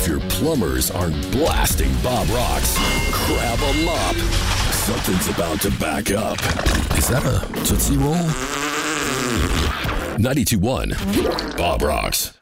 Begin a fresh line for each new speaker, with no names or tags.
If your plumbers aren't blasting Bob Rocks, grab a mop. Something's about to back up. Is that a Tootsie Roll? 92.1 Bob Rocks.